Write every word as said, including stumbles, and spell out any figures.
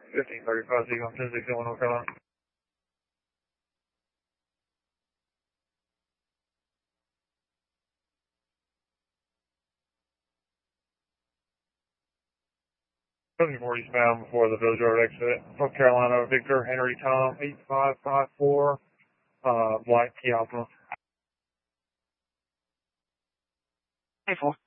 fifteen thirty-five, Seagull, ten sixty-one, North Carolina. seven forty bound before the Village Road exit. North Carolina, Victor, Henry, Tom, eight five five four, uh, Black, Key Optima. Hey, four.